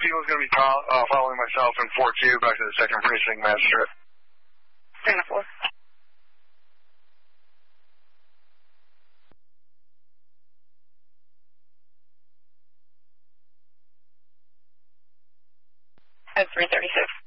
people is going to be following myself in 4-2 back to the 2nd Precinct Magistrate. 3-4. At 336.